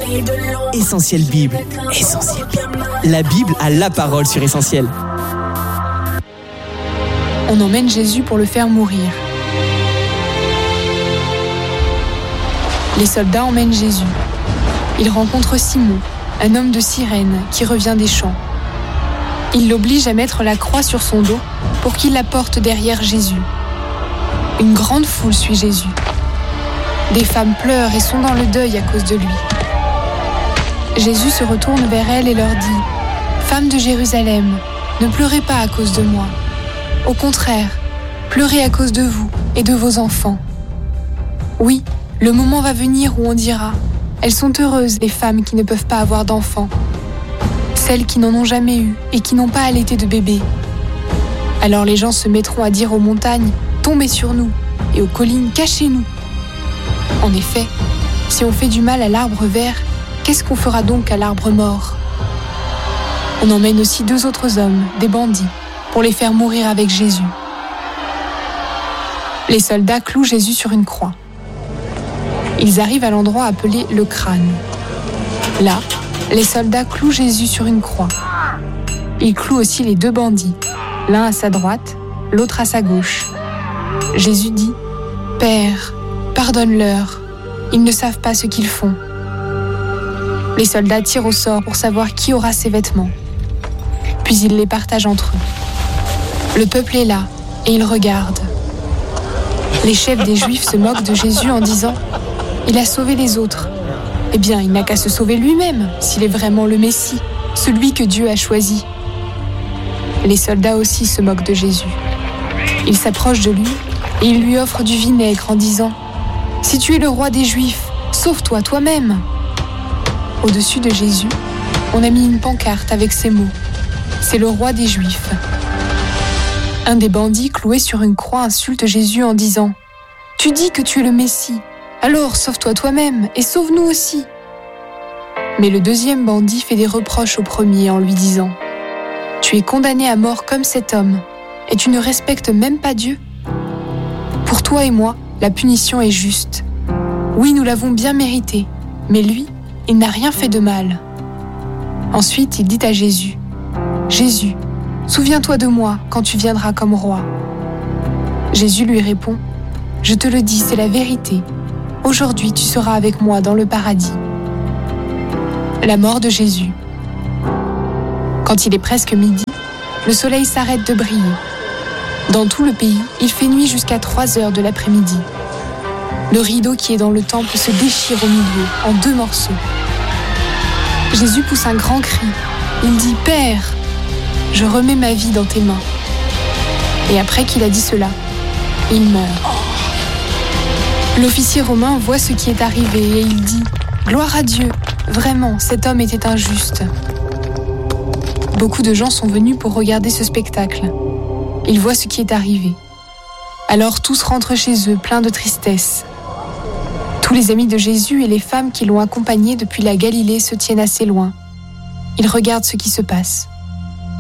Essentiel Bible. Essentiel Bible. La Bible a la parole sur Essentiel. On emmène Jésus pour le faire mourir. Les soldats emmènent Jésus. Ils rencontrent Simon, un homme de Cyrène qui revient des champs. Ils l'obligent à mettre la croix sur son dos pour qu'il la porte derrière Jésus. Une grande foule suit Jésus. Des femmes pleurent et sont dans le deuil à cause de lui. Jésus se retourne vers elles et leur dit : « Femmes de Jérusalem, ne pleurez pas à cause de moi. Au contraire, pleurez à cause de vous et de vos enfants. Oui, le moment va venir où on dira : elles sont heureuses les femmes qui ne peuvent pas avoir d'enfants, celles qui n'en ont jamais eu et qui n'ont pas allaité de bébé. Alors les gens se mettront à dire aux montagnes : tombez sur nous, et aux collines : cachez-nous. En effet, si on fait du mal à l'arbre vert, qu'est-ce qu'on fera donc à l'arbre mort ? On emmène aussi 2 autres hommes, des bandits, pour les faire mourir avec Jésus. Les soldats clouent Jésus sur une croix. Ils arrivent à l'endroit appelé le crâne. Là, les soldats clouent Jésus sur une croix. Ils clouent aussi les 2 bandits, l'un à sa droite, l'autre à sa gauche. Jésus dit : « Père, pardonne-leur, ils ne savent pas ce qu'ils font. » Les soldats tirent au sort pour savoir qui aura ces vêtements. Puis ils les partagent entre eux. Le peuple est là et il regarde. Les chefs des Juifs se moquent de Jésus en disant : « Il a sauvé les autres. Eh bien, il n'a qu'à se sauver lui-même, s'il est vraiment le Messie, celui que Dieu a choisi. » Les soldats aussi se moquent de Jésus. Ils s'approchent de lui et ils lui offrent du vinaigre en disant : « Si tu es le roi des Juifs, sauve-toi toi-même. » Au-dessus de Jésus, on a mis une pancarte avec ces mots : « C'est le roi des Juifs. » Un des bandits cloués sur une croix insulte Jésus en disant : « Tu dis que tu es le Messie, alors sauve-toi toi-même et sauve-nous aussi. » Mais le deuxième bandit fait des reproches au premier en lui disant : « Tu es condamné à mort comme cet homme, et tu ne respectes même pas Dieu. Pour toi et moi, la punition est juste. Oui, nous l'avons bien mérité, mais lui, il n'a rien fait de mal. » Ensuite, il dit à Jésus : « Jésus, souviens-toi de moi quand tu viendras comme roi. » Jésus lui répond : « Je te le dis, c'est la vérité. Aujourd'hui, tu seras avec moi dans le paradis. » La mort de Jésus. Quand il est presque midi, le soleil s'arrête de briller. Dans tout le pays, il fait nuit jusqu'à 3 heures de l'après-midi. Le rideau qui est dans le temple se déchire au milieu, en 2 morceaux. Jésus pousse un grand cri. Il dit : « Père, je remets ma vie dans tes mains. » Et après qu'il a dit cela, il meurt. L'officier romain voit ce qui est arrivé et il dit : « Gloire à Dieu, vraiment, cet homme était injuste. » Beaucoup de gens sont venus pour regarder ce spectacle. Ils voient ce qui est arrivé. Alors tous rentrent chez eux, pleins de tristesse. Tous les amis de Jésus et les femmes qui l'ont accompagné depuis la Galilée se tiennent assez loin. Ils regardent ce qui se passe.